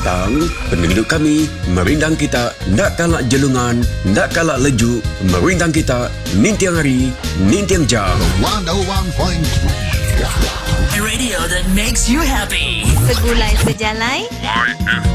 petang, penduduk kami merindang kita nak kalak jelungan, nak kalak lejuk, merindang kita nintiang hari, nintiang jam. 101.3 A radio that makes you happy. Segulai sejalai